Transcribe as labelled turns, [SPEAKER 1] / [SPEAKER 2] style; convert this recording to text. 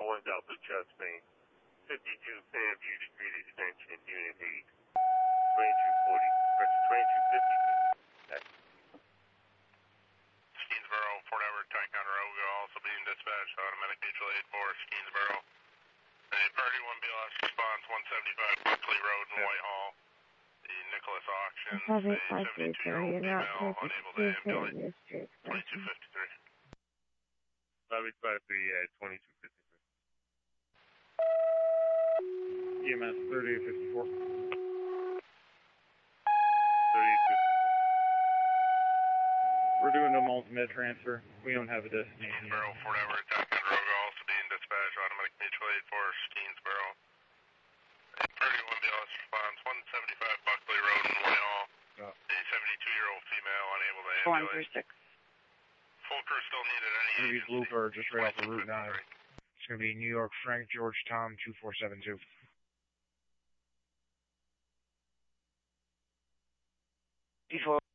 [SPEAKER 1] 1 Delta Chest Main. 52 Fairview Street Extension, Unit 8. 2240. Pressure 2250.
[SPEAKER 2] Skeensboro, Fort Edward, Ticonderoga, also being dispatched, automatic mutual aid for Skeensboro. A priority 1 BLS response, 175 Buckley Road in Whitehall. The Nicholas Auction, a 72-year-old female, unable to ambulate. 2253.
[SPEAKER 1] 553, 2253.
[SPEAKER 3] EMS 3054.
[SPEAKER 1] 3054.
[SPEAKER 3] We're doing no multi-med transfer. We don't have a destination.
[SPEAKER 2] Skeensboro, Fort Edward, Ticonderoga, also being dispatched, automatic mutual aid for Skeensboro. A priority 1 BLS response, 175 Buckley Road in Whitehall. A 72-year-old female, unable to ambulate.
[SPEAKER 4] 136.
[SPEAKER 2] Full crew still needed.
[SPEAKER 3] It's
[SPEAKER 2] Any
[SPEAKER 3] going to be
[SPEAKER 2] agency?
[SPEAKER 3] Bluebird, just right off of Route 9.
[SPEAKER 2] 2253.
[SPEAKER 3] It's going to be New York Frank George Tom 2472.
[SPEAKER 4] Before